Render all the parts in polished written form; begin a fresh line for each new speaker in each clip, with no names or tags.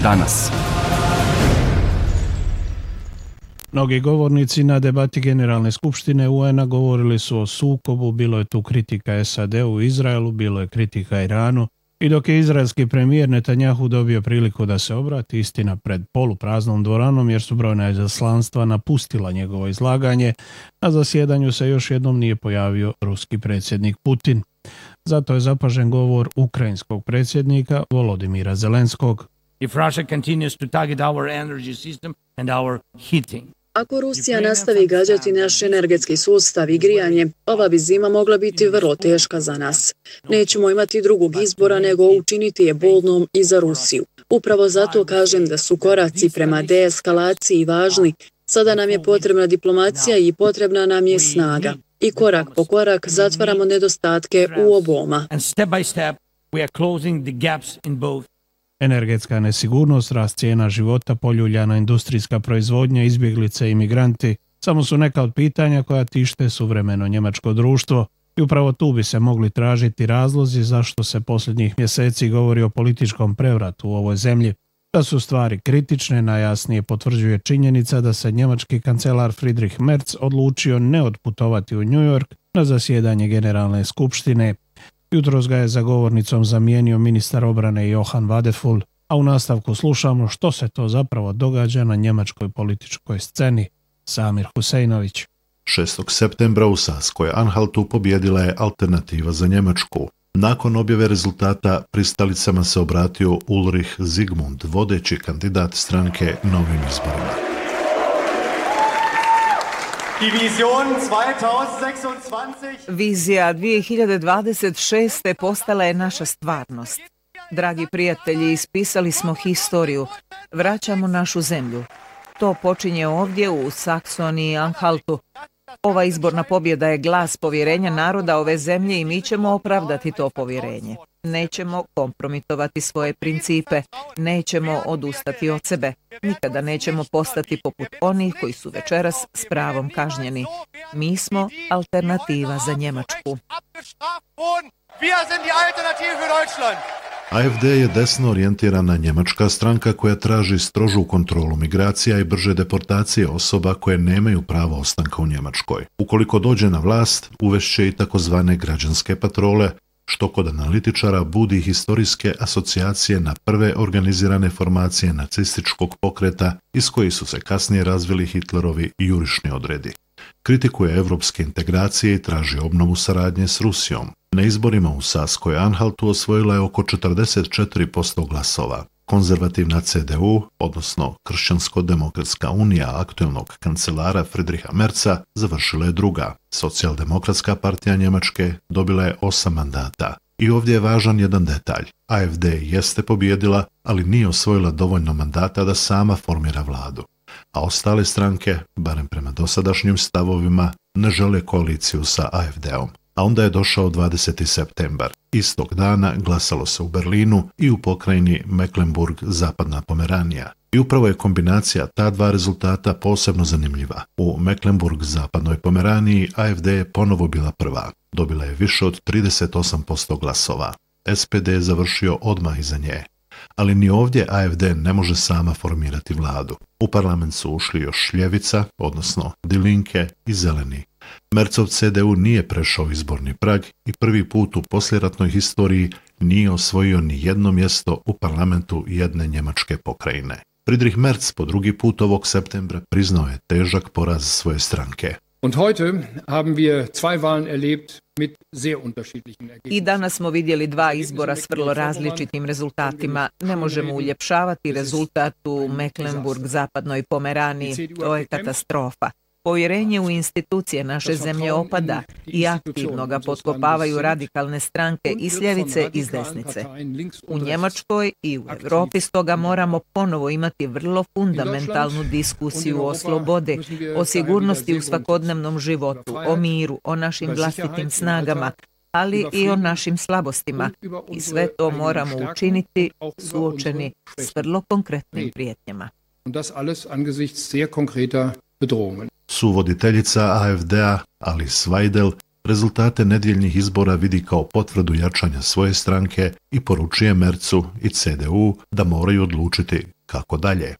danas.
Mnogi govornici na debati Generalne skupštine UN-a govorili su o sukobu, bilo je tu kritika SAD-u i Izraelu, bilo je kritika Iranu, i dok je izraelski premijer Netanjahu dobio priliku da se obrati, istina pred polupraznom dvoranom jer su brojna izaslanstva napustila njegovo izlaganje, na zasjedanju se još jednom nije pojavio ruski predsjednik Putin. Zato je zapažen govor ukrajinskog predsjednika Volodimira Zelenskog.
If Russia continues to target our energy system and our heating.
Ako Rusija nastavi gađati naš energetski sustav i grijanje, ova bi zima mogla biti vrlo teška za nas. Nećemo imati drugog izbora nego učiniti je bolnom i za Rusiju. Upravo zato kažem da su koraci prema deeskalaciji važni. Sada nam je potrebna diplomacija i potrebna nam je snaga. I korak po korak zatvaramo nedostatke u oboma.
Energetska nesigurnost, rast cijena života, poljuljana industrijska proizvodnja, izbjeglice i migranti samo su neka od pitanja koja tište suvremeno njemačko društvo i upravo tu bi se mogli tražiti razlozi zašto se posljednjih mjeseci govori o političkom prevratu u ovoj zemlji. Da su stvari kritične, najjasnije potvrđuje činjenica da se njemački kancelar Friedrich Merz odlučio ne odputovati u New York na zasjedanje Generalne skupštine. Jutros ga je za govornicom zamijenio ministar obrane Johann Wadephul, a u nastavku slušamo što se to zapravo događa na njemačkoj političkoj sceni. Samir Huseinović.
6. septembra u Saskoj Anhaltu pobjedila je Alternativa za Njemačku. Nakon objave rezultata pristalicama se obratio Ulrich Zygmunt, vodeći kandidat stranke na ovim izborima.
Vizija 2026. postala je naša stvarnost. Dragi prijatelji, ispisali smo historiju. Vraćamo našu zemlju. To počinje ovdje u Saksoniji i Anhaltu. Ova izborna pobjeda je glas povjerenja naroda ove zemlje i mi ćemo opravdati to povjerenje. Nećemo kompromitovati svoje principe, nećemo odustati od sebe. Nikada nećemo postati poput onih koji su večeras s pravom kažnjeni. Mi smo alternativa za Njemačku.
AfD je desno orijentirana njemačka stranka koja traži strožu kontrolu migracija i brže deportacije osoba koje nemaju pravo ostanka u Njemačkoj. Ukoliko dođe na vlast, uvešće i takozvane građanske patrole, što kod analitičara budi historijske asocijacije na prve organizirane formacije nacističkog pokreta iz kojih su se kasnije razvili Hitlerovi jurišni odredi. Kritikuje evropske integracije i traži obnovu saradnje s Rusijom. Na izborima u Saskoj Anhaltu osvojila je oko 44% glasova. Konzervativna CDU, odnosno Kršćansko-demokratska unija aktuelnog kancelara Friedricha Merza, završila je druga. Socijaldemokratska partija Njemačke dobila je 8 mandata. I ovdje je važan jedan detalj. AfD jeste pobjedila, ali nije osvojila dovoljno mandata da sama formira vladu. A ostale stranke, barem prema dosadašnjim stavovima, ne žele koaliciju sa AfD-om. A onda je došao 20. septembar. Istog dana glasalo se u Berlinu i u pokrajini Mecklenburg-Zapadna Pomeranija. I upravo je kombinacija ta dva rezultata posebno zanimljiva. U Mecklenburg-Zapadnoj Pomeraniji AfD je ponovo bila prva. Dobila je više od 38% glasova. SPD je završio odmah iza nje. Ali ni ovdje AfD ne može sama formirati vladu. U parlament su ušli još ljevica, odnosno Die Linke i zeleni. Merzov CDU nije prešao izborni prag i prvi put u poslijeratnoj historiji nije osvojio ni jedno mjesto u parlamentu jedne njemačke pokrajine. Friedrich Merz po drugi put ovog septembra priznao je težak poraz svoje stranke.
I danas smo vidjeli dva izbora s vrlo različitim rezultatima. Ne možemo uljepšavati rezultat u Mecklenburg-Zapadnoj Pomeraniji. To je katastrofa. Povjerenje u institucije naše zemlje opada i aktivno ga potkopavaju radikalne stranke i s ljevice i s desnice. U Njemačkoj i u Europi stoga moramo ponovo imati vrlo fundamentalnu diskusiju o slobodi, o sigurnosti u svakodnevnom životu, o miru, o našim vlastitim snagama, ali i o našim slabostima. I sve to moramo učiniti suočeni s vrlo konkretnim prijetnjama.
Suvoditeljica AfD-a Alice Weidel rezultate nedjeljnih izbora vidi kao potvrdu jačanja svoje stranke i poručuje Merzu i CDU da moraju odlučiti kako dalje.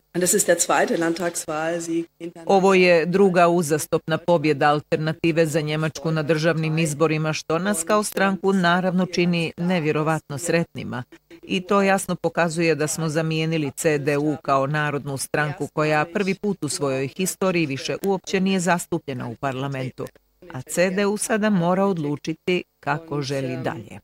Ovo je druga uzastopna pobjeda Alternative za Njemačku na državnim izborima, što nas kao stranku naravno čini nevjerovatno sretnima. I to jasno pokazuje da smo zamijenili CDU kao narodnu stranku koja prvi put u svojoj historiji više uopće nije zastupljena u parlamentu. A CDU sada mora odlučiti kako želi dalje.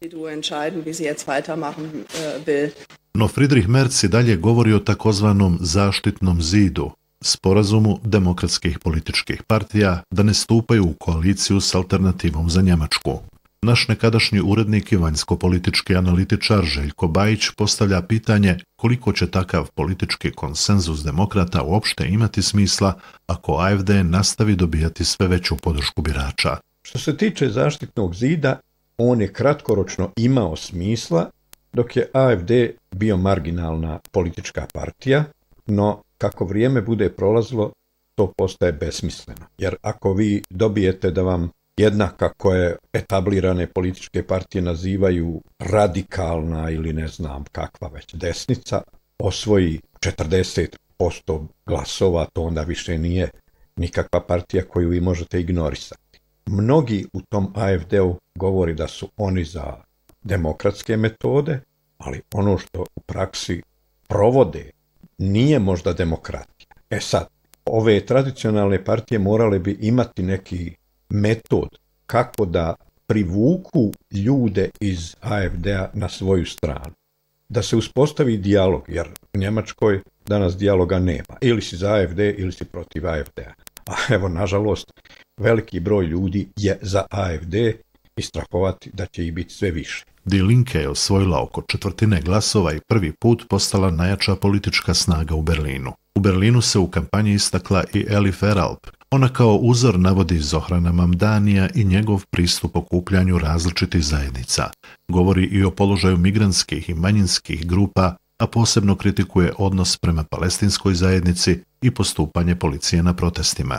No Friedrich Merz i dalje govori o takozvanom zaštitnom zidu, sporazumu demokratskih političkih partija da ne stupaju u koaliciju s Alternativom za Njemačku. Naš nekadašnji urednik i vanjsko-politički analitičar Željko Bajić postavlja pitanje koliko će takav politički konsenzus demokrata uopšte imati smisla ako AfD nastavi dobijati sve veću podršku birača.
Što se tiče zaštitnog zida, on je kratkoročno imao smisla, dok je AfD bio marginalna politička partija, no kako vrijeme bude prolazilo, to postaje besmisleno. Jer ako vi dobijete da vam jednaka koje etablirane političke partije nazivaju radikalna ili ne znam kakva već desnica, osvoji 40% glasova, to onda više nije nikakva partija koju vi možete ignorisati. Mnogi u tom AfD-u govori da su oni za demokratske metode, ali ono što u praksi provode nije možda demokratija. Sad, ove tradicionalne partije morale bi imati neki metod kako da privuku ljude iz AfD-a na svoju stranu. Da se uspostavi dijalog, jer u Njemačkoj danas dijaloga nema. Ili si za AfD ili si protiv AfD-a. A evo, nažalost, veliki broj ljudi je za AfD i strahovati da će ih biti sve više.
Die Linke je osvojila oko 1/4 glasova i prvi put postala najjača politička snaga u Berlinu. U Berlinu se u kampanji istakla i Eli Feralp. Ona kao uzor navodi Zohrana Mamdanija i njegov pristup okupljanju različitih zajednica. Govori i o položaju migrantskih i manjinskih grupa, a posebno kritikuje odnos prema palestinskoj zajednici i postupanje policije na protestima.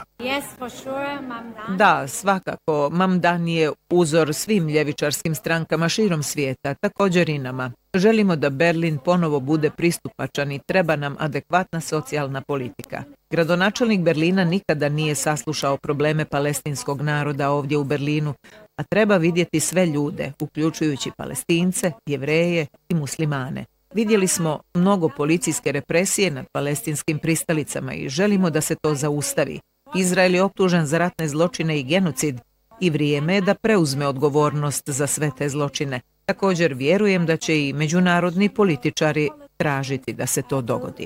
Da, svakako, Mamdani je uzor svim ljevičarskim strankama širom svijeta, također i nama. Želimo da Berlin ponovo bude pristupačan i treba nam adekvatna socijalna politika. Gradonačelnik Berlina nikada nije saslušao probleme palestinskog naroda ovdje u Berlinu, a treba vidjeti sve ljude, uključujući Palestince, Jevreje i Muslimane. Vidjeli smo mnogo policijske represije nad palestinskim pristalicama i želimo da se to zaustavi. Izrael je optužen za ratne zločine i genocid i vrijeme je da preuzme odgovornost za sve te zločine. Također vjerujem da će i međunarodni političari tražiti da se to dogodi.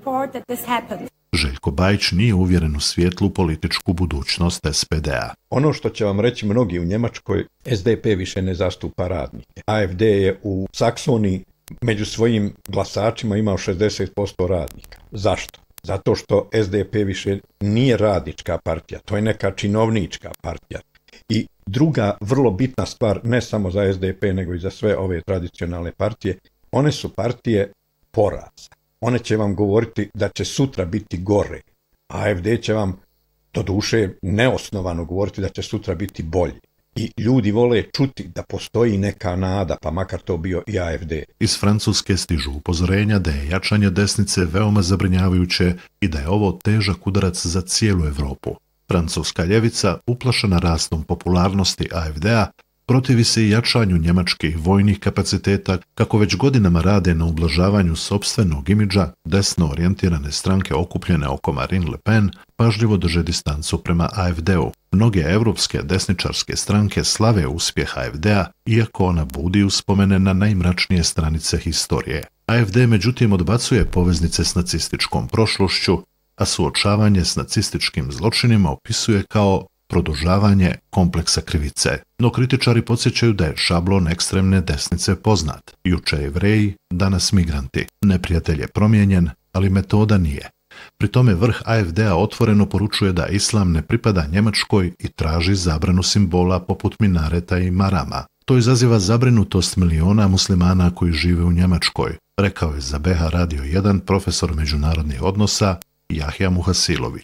Željko Bajić nije uvjeren u svijetlu političku budućnost SPD-a.
Ono što će vam reći mnogi u Njemačkoj, SDP više ne zastupa radnike. AfD je u Saksoniji među svojim glasačima imao 60% radnika. Zašto? Zato što SDP više nije radnička partija, to je neka činovnička partija. I druga vrlo bitna stvar, ne samo za SDP, nego i za sve ove tradicionalne partije, one su partije poraza. One će vam govoriti da će sutra biti gore. AfD će vam, doduše, neosnovano govoriti da će sutra biti bolje. I ljudi vole čuti da postoji neka nada, pa makar to bio i AfD.
Iz Francuske stižu upozorenja da je jačanje desnice veoma zabrinjavajuće i da je ovo težak udarac za cijelu Evropu. Francuska ljevica, uplašena rastom popularnosti AfD-a, protivi se i jačanju njemačkih vojnih kapaciteta, kako već godinama rade na ublažavanju sopstvenog imidža, desno orijentirane stranke okupljene oko Marine Le Pen pažljivo drže distancu prema AfD-u. Mnoge evropske desničarske stranke slave uspjeh AfD-a, iako ona budi uspomene na najmračnije stranice historije. AfD međutim odbacuje poveznice s nacističkom prošlošću, a suočavanje s nacističkim zločinima opisuje kao produžavanje kompleksa krivice. No kritičari podsjećaju da je šablon ekstremne desnice poznat. Juče Jevreji, danas migranti. Neprijatelj je promijenjen, ali metoda nije. Pri tome vrh AfD-a otvoreno poručuje da islam ne pripada Njemačkoj i traži zabranu simbola poput minareta i marama. To izaziva zabrinutost miliona muslimana koji žive u Njemačkoj, rekao je za BH Radio 1 profesor međunarodnih odnosa Jahja Muhasilović.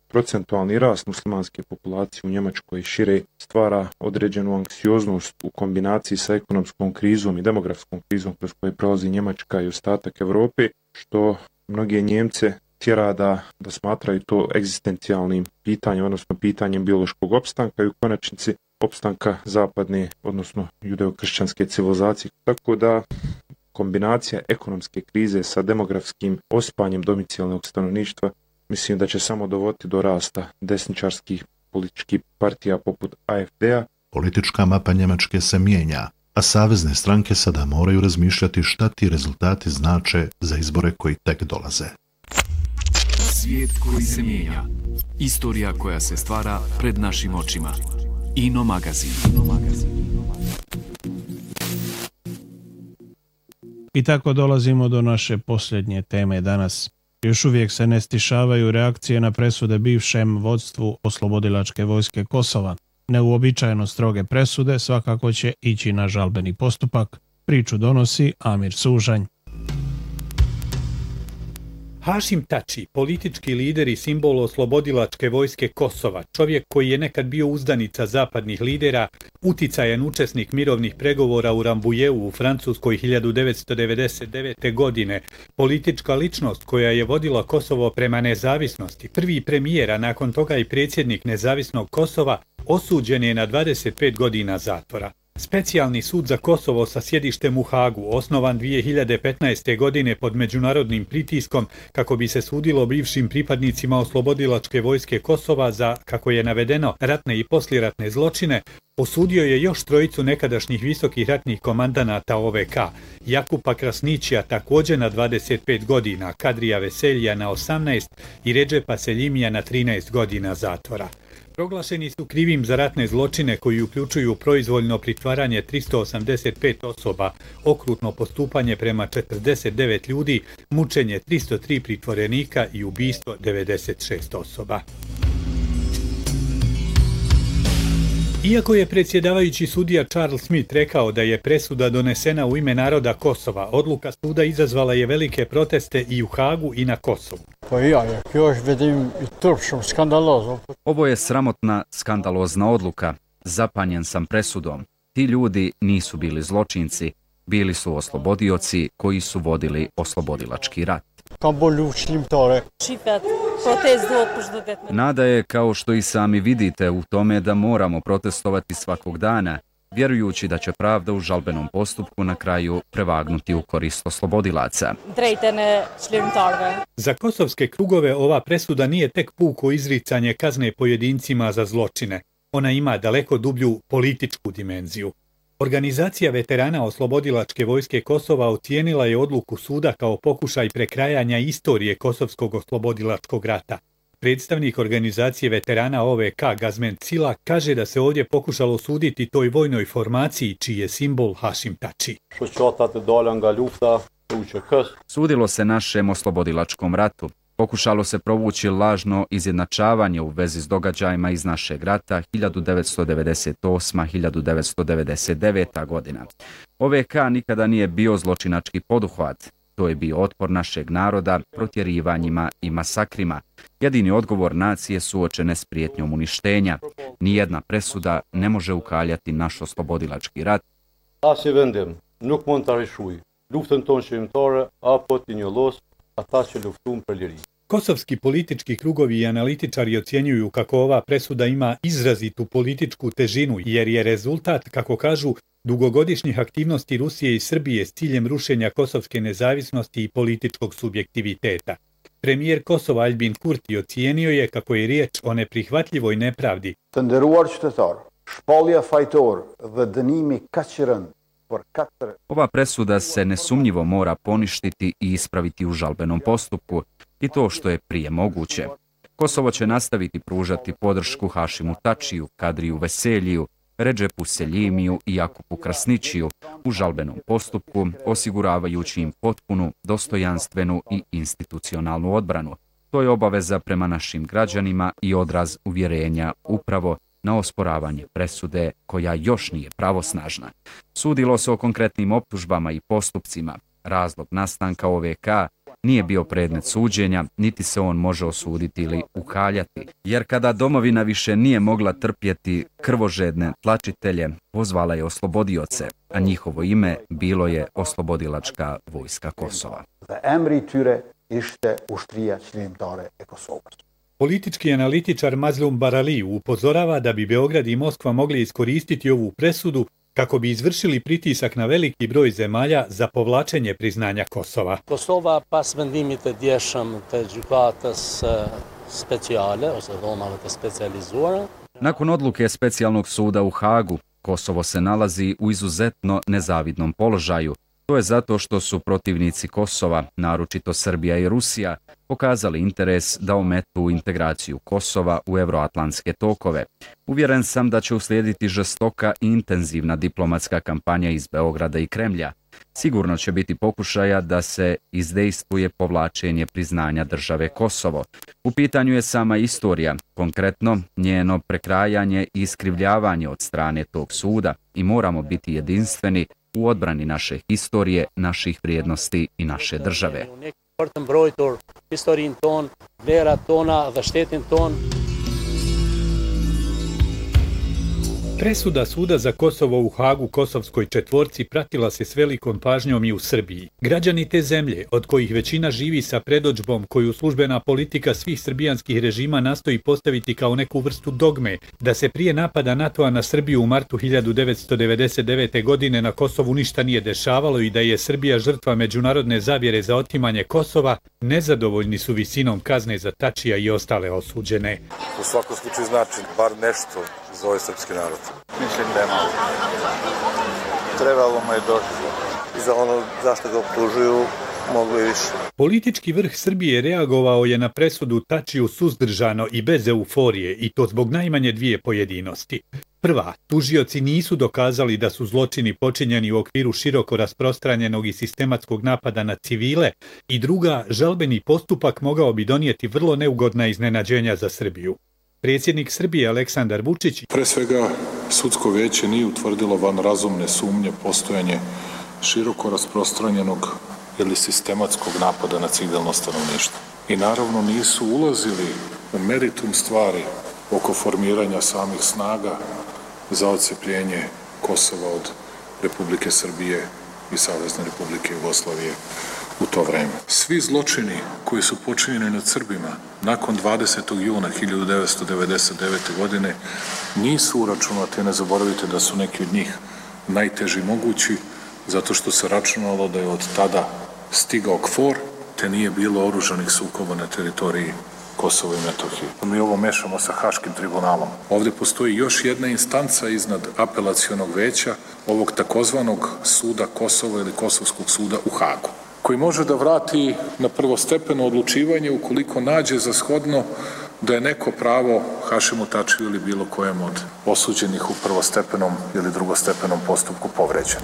procentualni rast muslimanske populacije u Njemačkoj šire stvara određenu anksioznost u kombinaciji sa ekonomskom krizom i demografskom krizom kroz koje prolazi Njemačka i ostatak Europe, što mnoge Njemce tjera da smatraju to egzistencijalnim pitanjem, odnosno pitanjem biološkog opstanka i u konačnici opstanka zapadne, odnosno judeo-kršćanske civilizacije. Tako da kombinacija ekonomske krize sa demografskim osipanjem domicilnog stanovništva mislim da će samo dovoditi do rasta desničarskih političkih partija poput AfD-a.
Politička mapa Njemačke se mijenja, a savezne stranke sada moraju razmišljati šta ti rezultati znače za izbore koji tek dolaze.
Svijet koji se mijenja. Istorija koja se stvara pred našim očima. Ino magazin.
I tako dolazimo do naše posljednje teme danas. Još uvijek se ne stišavaju reakcije na presude bivšem vodstvu Oslobodilačke vojske Kosova. Neuobičajeno stroge presude svakako će ići na žalbeni postupak. Priču donosi Amir Sužanj.
Hašim Tači, politički lider i simbol Oslobodilačke vojske Kosova, čovjek koji je nekad bio uzdanica zapadnih lidera, uticajan učesnik mirovnih pregovora u Rambouilleu u Francuskoj 1999. godine, politička ličnost koja je vodila Kosovo prema nezavisnosti, prvi premijer, a nakon toga i predsjednik nezavisnog Kosova, osuđen je na 25 godina zatvora. Specijalni sud za Kosovo sa sjedištem u Hagu, osnovan 2015. godine pod međunarodnim pritiskom kako bi se sudilo bivšim pripadnicima Oslobodilačke vojske Kosova za, kako je navedeno, ratne i poslijeratne zločine, osudio je još trojicu nekadašnjih visokih ratnih komandanata OVK, Jakupa Krasnićija također na 25 godina, Kadrija Veseljija na 18 i Redžepa Seljimija na 13 godina zatvora. Proglašeni su krivim za ratne zločine koji uključuju proizvoljno pritvaranje 385 osoba, okrutno postupanje prema 49 ljudi, mučenje 303 pritvorenika i ubistvo 96 osoba. Iako je predsjedavajući sudija Charles Smith rekao da je presuda donesena u ime naroda Kosova, odluka suda izazvala je velike proteste i u Hagu i na Kosovu.
Ovo je sramotna, skandalozna odluka. Zapanjen sam presudom. Ti ljudi nisu bili zločinci, bili su oslobodioci koji su vodili oslobodilački rat. Nada je, kao što i sami vidite, u tome da moramo protestovati svakog dana, vjerujući da će pravda u žalbenom postupku na kraju prevagnuti u korist oslobodilaca.
Za kosovske krugove ova presuda nije tek puko izricanje kazne pojedincima za zločine. Ona ima daleko dublju političku dimenziju. Organizacija veterana Oslobodilačke vojske Kosova ocijenila je odluku suda kao pokušaj prekrajanja istorije Kosovskog oslobodilačkog rata. Predstavnik organizacije veterana OVK Gazmen Cila kaže da se ovdje pokušalo suditi toj vojnoj formaciji čiji je simbol Hašim Tači.
Sudilo se našem oslobodilačkom ratu. Pokušalo se provući lažno izjednačavanje u vezi s događajima iz našeg rata 1998-1999. godina. OVK nikada nije bio zločinački poduhvat. To je bio otpor našeg naroda protjerivanjima i masakrima. Jedini odgovor nacije suočene s prijetnjom uništenja. Nijedna presuda ne može ukaljati naš oslobodilački rat.
Kosovski politički krugovi i analitičari ocjenjuju kako ova presuda ima izrazitu političku težinu jer je rezultat, kako kažu, dugogodišnjih aktivnosti Rusije i Srbije s ciljem rušenja kosovske nezavisnosti i političkog subjektiviteta. Premijer Kosova Albin Kurti ocijenio je kako je riječ o neprihvatljivoj nepravdi.
Ova presuda se nesumnjivo mora poništiti i ispraviti u žalbenom postupku i to što je prije moguće. Kosovo će nastaviti pružati podršku Hašimu Tačiju, Kadriju Veseljiju, Redžepu Seljimiju i Jakupu Krasnićiju u žalbenom postupku, osiguravajući im potpunu, dostojanstvenu i institucionalnu odbranu. To je obaveza prema našim građanima i odraz uvjerenja upravo na osporavanje presude koja još nije pravosnažna. Sudilo se o konkretnim optužbama i postupcima. Razlog nastanka OVK nije bio predmet suđenja, niti se on može osuditi ili ukaljati. Jer kada domovina više nije mogla trpjeti krvožedne tlačitelje, pozvala je oslobodioce, a njihovo ime bilo je Oslobodilačka vojska Kosova.
Politički analitičar Mazlum Barali upozorava da bi Beograd i Moskva mogli iskoristiti ovu presudu kako bi izvršili pritisak na veliki broj zemalja za povlačenje priznanja Kosova.
Kosova pas vendimet e djeshëm të gjykatës speciale, ose dhomave të specializuara.
Nakon odluke specijalnog suda u Hagu, Kosovo se nalazi u izuzetno nezavidnom položaju. To je zato što su protivnici Kosova, naročito Srbija i Rusija, pokazali interes da ometu integraciju Kosova u euroatlantske tokove. Uvjeren sam da će uslijediti žestoka i intenzivna diplomatska kampanja iz Beograda i Kremlja. Sigurno će biti pokušaja da se izdejstvuje povlačenje priznanja države Kosovo. U pitanju je sama istorija, konkretno njeno prekrajanje i iskrivljavanje od strane tog suda i moramo biti jedinstveni u odbrani naše historije, naših vrijednosti i naše države.
Presuda suda za Kosovo u Hagu kosovskoj četvorci pratila se s velikom pažnjom i u Srbiji. Građani te zemlje, od kojih većina živi sa predodžbom koju službena politika svih srbijanskih režima nastoji postaviti kao neku vrstu dogme, da se prije napada NATO-a na Srbiju u martu 1999. godine na Kosovu ništa nije dešavalo i da je Srbija žrtva međunarodne zavjere za otimanje Kosova, nezadovoljni su visinom kazne za Tačija i ostale osuđene.
U svakom slučaju znači bar nešto za ovaj srpski narod.
Mislim da je malo. Trebalo mu je došlo. I za ono zašto ga optužuju, moglo je više.
Politički vrh Srbije reagovao je na presudu Tačiju suzdržano i bez euforije, i to zbog najmanje dvije pojedinosti. Prva, tužioci nisu dokazali da su zločini počinjeni u okviru široko rasprostranjenog i sistematskog napada na civile, i druga, žalbeni postupak mogao bi donijeti vrlo neugodna iznenađenja za Srbiju. Predsjednik Srbije Aleksandar Vučić:
Pre svega, sudsko veće nije utvrdilo van razumne sumnje postojanje široko rasprostranjenog ili sistematskog napada na civilno stanovništvo. I naravno nisu ulazili u meritum stvari oko formiranja samih snaga za odcepljenje Kosova od Republike Srbije i Savezne Republike Jugoslavije u to vreme. Svi zločini koji su počinjeni nad Srbima nakon 20. juna 1999. godine nisu uračunati, ne zaboravite da su neki od njih najteži mogući, zato što se računalo da je od tada stigao KFOR, te nije bilo oružanih sukoba na teritoriji Kosova i Metohije. Mi ovo mešamo sa Haškim tribunalom. Ovdje postoji još jedna instanca iznad apelacionog veća, ovog takozvanog suda Kosova ili Kosovskog suda u Hagu, koji može da vrati na prvostepeno odlučivanje ukoliko nađe za shodno da je neko pravo Hašimu Tačiju ili bilo kojem od osuđenih u prvostepenom ili drugostepenom postupku povređeno.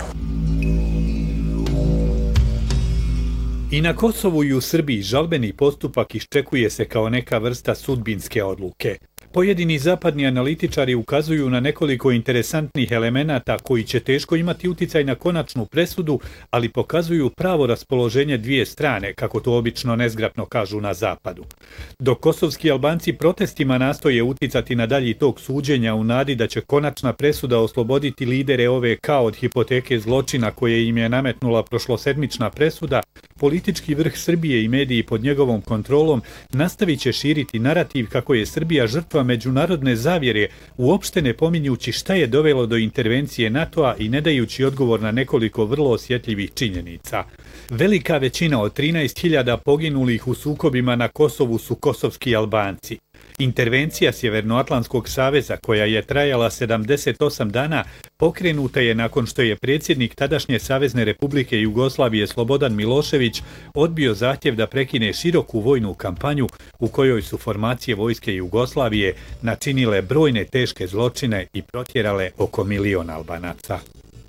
I na Kosovu i u Srbiji žalbeni postupak iščekuje se kao neka vrsta sudbinske odluke. Pojedini zapadni analitičari ukazuju na nekoliko interesantnih elemenata koji će teško imati uticaj na konačnu presudu, ali pokazuju pravo raspoloženje dvije strane, kako to obično nezgrapno kažu na zapadu. Dok kosovski Albanci protestima nastoje uticati na dalji tok suđenja u nadi da će konačna presuda osloboditi lidere OVK od hipoteke zločina koje im je nametnula prošlosedmična presuda, politički vrh Srbije i mediji pod njegovom kontrolom nastavit će širiti narativ kako je Srbija žrtva međunarodne zavjere, uopšte ne pominjući šta je dovelo do intervencije NATO-a i ne dajući odgovor na nekoliko vrlo osjetljivih činjenica. Velika većina od 13.000 poginulih u sukobima na Kosovu su kosovski Albanci. Intervencija Sjevernoatlantskog saveza, koja je trajala 78 dana, pokrenuta je nakon što je predsjednik tadašnje Savezne Republike Jugoslavije Slobodan Milošević odbio zahtjev da prekine široku vojnu kampanju u kojoj su formacije vojske Jugoslavije načinile brojne teške zločine i protjerale oko 1 milion Albanaca.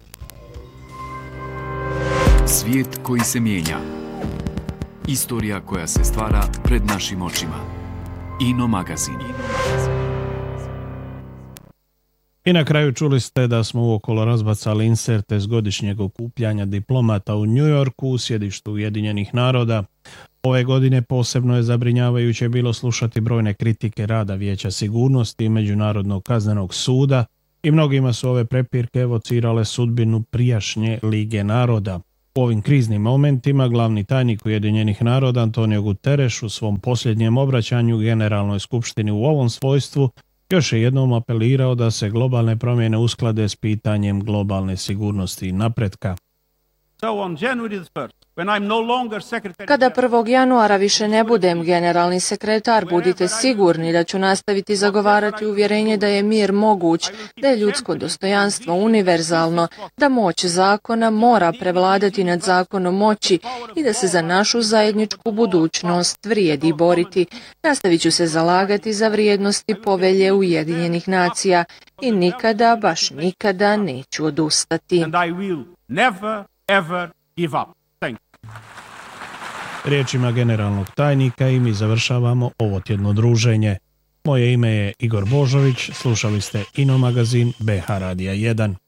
Svijet koji se mijenja. Istorija koja se stvara pred našim očima. Ino magazin.
I na kraju čuli ste da smo uokolo razbacali inserte s godišnjeg okupljanja diplomata u New Yorku u sjedištu Ujedinjenih naroda. Ove godine posebno je zabrinjavajuće bilo slušati brojne kritike rada Vijeća sigurnosti i Međunarodnog kaznenog suda i mnogima su ove prepirke evocirale sudbinu prijašnje Lige naroda. U ovim kriznim momentima glavni tajnik Ujedinjenih naroda Antonio Guterres u svom posljednjem obraćanju Generalnoj skupštini u ovom svojstvu još je jednom apelirao da se globalne promjene usklade s pitanjem globalne sigurnosti i napretka.
Kada 1. januara više ne budem generalni sekretar, budite sigurni da ću nastaviti zagovarati uvjerenje da je mir moguć, da je ljudsko dostojanstvo univerzalno, da moć zakona mora prevladati nad zakonom moći i da se za našu zajedničku budućnost vrijedi boriti. Nastavit ću se zalagati za vrijednosti povelje Ujedinjenih nacija i nikada, baš nikada neću odustati.
Ever give up. Thank you.
Riječima generalnog tajnika i mi završavamo ovo tjedno druženje. Moje ime je Igor Božović, slušali ste Ino magazin BH Radija 1.